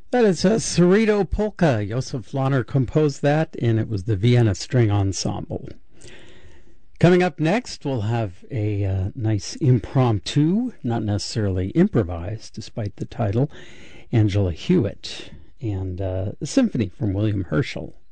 That is a Cerrito polka. Josef Lahner composed that, and it was the Vienna String Ensemble. Coming up next, we'll have a nice impromptu, not necessarily improvised, despite the title, Angela Hewitt, and a symphony from William Herschel.